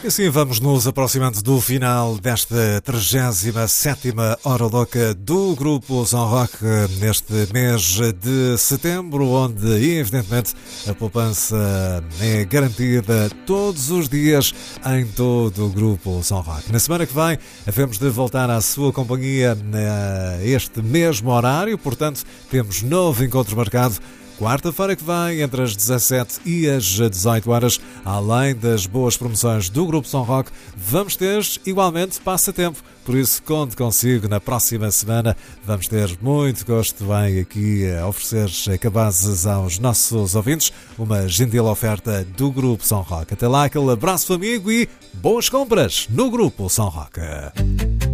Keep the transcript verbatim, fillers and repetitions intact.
E assim vamos nos aproximando do final desta trigésima sétima Hora Louca do Grupo Som Rock neste mês de setembro, onde evidentemente a poupança é garantida todos os dias em todo o Grupo Som Rock. Na semana que vem havemos de voltar à sua companhia neste mesmo horário, portanto temos novo encontro marcado quarta-feira que vem, entre as dezassete e as dezoito horas, além das boas promoções do Grupo Som Rock, vamos ter igualmente passatempo. Por isso, conto consigo na próxima semana. Vamos ter muito gosto em aqui a oferecer cabazes aos nossos ouvintes uma gentil oferta do Grupo Som Rock. Até lá, aquele abraço amigo e boas compras no Grupo Som Rock.